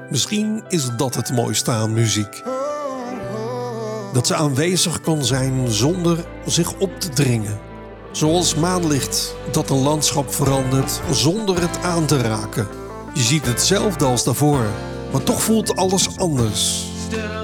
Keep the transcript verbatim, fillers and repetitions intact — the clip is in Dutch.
Misschien is dat het mooiste aan muziek. Dat ze aanwezig kan zijn zonder zich op te dringen. Zoals maanlicht dat een landschap verandert zonder het aan te raken. Je ziet hetzelfde als daarvoor, maar toch voelt alles anders.